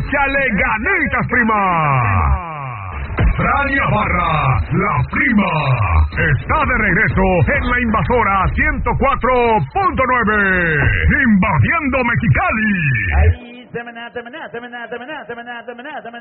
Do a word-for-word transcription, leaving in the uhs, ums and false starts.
¡Échale ganitas, prima! Frania Barra, la prima, está de regreso en la invasora ciento cuatro punto nueve, invadiendo Mexicali. Ay, temena, temena, temena, temena, temena, temena, temena.